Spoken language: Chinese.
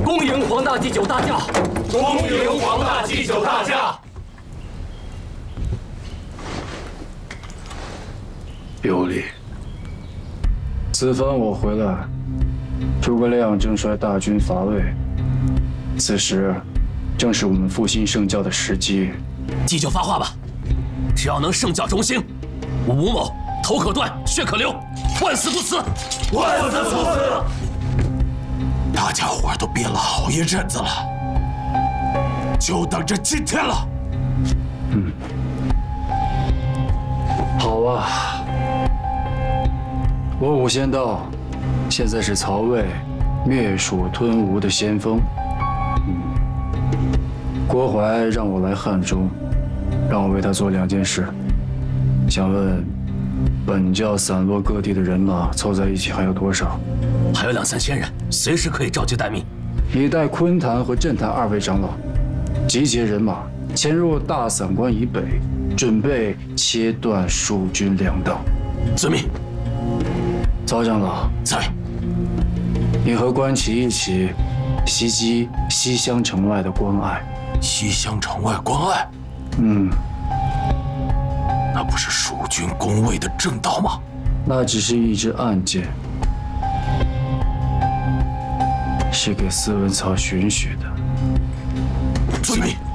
恭迎黄大祭酒大驾！ 恭迎黄大祭酒大驾！ 有礼。此番我回来，诸葛亮正率大军伐魏，此时正是我们复兴圣教的时机。 祭酒发话吧，只要能圣教中兴，我吴某头可断，血可流，万死不辞！ 万死不辞！ 大家伙都憋了好一阵子了，就等着今天了。 好啊，我武仙道现在是曹魏灭蜀吞吴的先锋。郭淮让我来汉中，让我为他做2件事。想问，本教散落各地的人马凑在一起还有多少？ 还有2、3千人，随时可以召集待命。 你带昆坛和镇坛2位长老，集结人马，潜入大散关以北，准备切断蜀军粮道。 遵命。 曹长老在。 你和关奇一起袭击西乡城外的关隘。 西乡城外关隘？那不是蜀军攻魏的正道吗？ 那只是一支暗箭，是给司文曹寻血的。 遵命。